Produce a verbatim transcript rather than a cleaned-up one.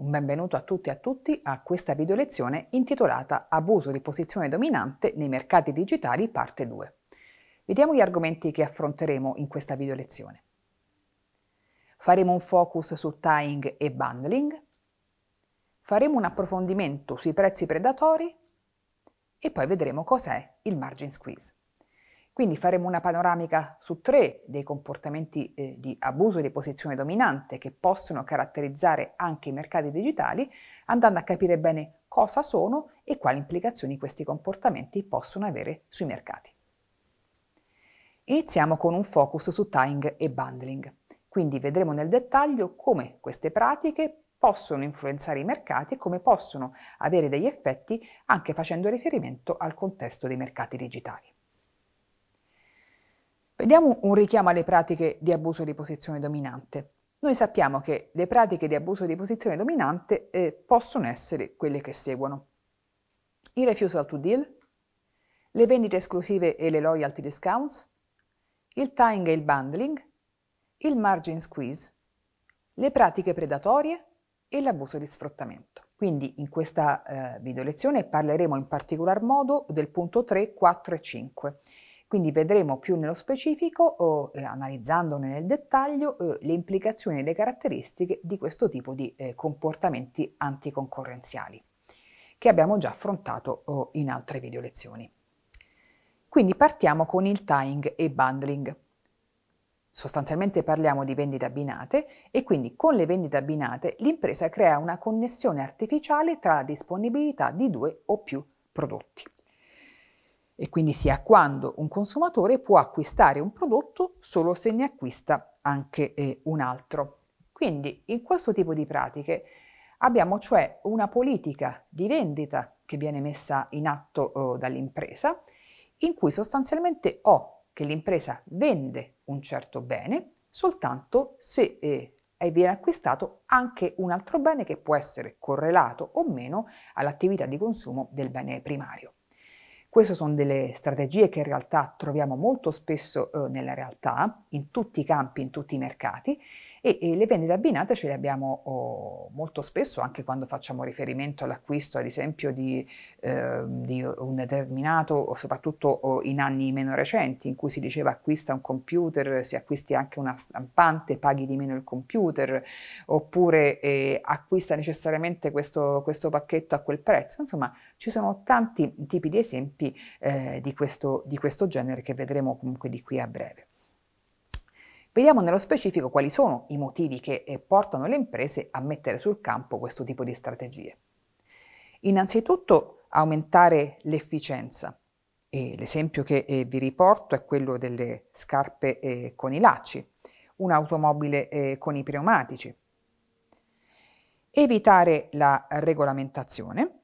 Un benvenuto a tutti e a tutti a questa video lezione intitolata Abuso di posizione dominante nei mercati digitali parte due. Vediamo gli argomenti che affronteremo in questa video lezione. Faremo un focus su tying e bundling, faremo un approfondimento sui prezzi predatori e poi vedremo cos'è il margin squeeze. Quindi faremo una panoramica su tre dei comportamenti eh, di abuso di posizione dominante che possono caratterizzare anche i mercati digitali, andando a capire bene cosa sono e quali implicazioni questi comportamenti possono avere sui mercati. Iniziamo con un focus su tying e bundling, quindi vedremo nel dettaglio come queste pratiche possono influenzare i mercati e come possono avere degli effetti anche facendo riferimento al contesto dei mercati digitali. Vediamo un richiamo alle pratiche di abuso di posizione dominante. Noi sappiamo che le pratiche di abuso di posizione dominante eh, possono essere quelle che seguono: il refusal to deal, le vendite esclusive e le loyalty discounts, il tying e il bundling, il margin squeeze, le pratiche predatorie e l'abuso di sfruttamento. Quindi in questa eh, video lezione parleremo in particolar modo del punto tre, quattro e cinque. Quindi vedremo più nello specifico, o, eh, analizzandone nel dettaglio, eh, le implicazioni e le caratteristiche di questo tipo di eh, comportamenti anticoncorrenziali, che abbiamo già affrontato oh, in altre video lezioni. Quindi partiamo con il tying e bundling. Sostanzialmente parliamo di vendite abbinate e quindi con le vendite abbinate l'impresa crea una connessione artificiale tra la disponibilità di due o più prodotti. E quindi sia quando un consumatore può acquistare un prodotto solo se ne acquista anche eh, un altro. Quindi in questo tipo di pratiche abbiamo cioè una politica di vendita che viene messa in atto eh, dall'impresa, in cui sostanzialmente o che l'impresa vende un certo bene soltanto se eh, viene acquistato anche un altro bene che può essere correlato o meno all'attività di consumo del bene primario. Queste sono delle strategie che in realtà troviamo molto spesso eh, nella realtà, in tutti i campi, in tutti i mercati, e, e le vendite abbinate ce le abbiamo oh, molto spesso anche quando facciamo riferimento all'acquisto, ad esempio, di, eh, di un determinato, o soprattutto oh, in anni meno recenti, in cui si diceva acquista un computer, se acquisti anche una stampante paghi di meno il computer, oppure eh, acquista necessariamente questo, questo pacchetto a quel prezzo. Insomma, ci sono tanti tipi di esempi Eh, di, questo, di questo genere che vedremo comunque di qui a breve. Vediamo nello specifico quali sono i motivi che eh, portano le imprese a mettere sul campo questo tipo di strategie. Innanzitutto aumentare l'efficienza, e l'esempio che eh, vi riporto è quello delle scarpe eh, con i lacci, un'automobile eh, con i pneumatici. Evitare la regolamentazione,